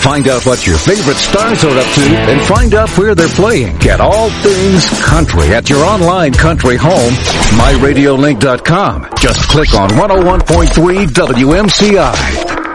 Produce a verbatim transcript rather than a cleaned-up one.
Find out what your favorite stars are up to and find out where they're playing. Get all things country at your online country home, my radio link dot com. Just click on one oh one point three W M C I.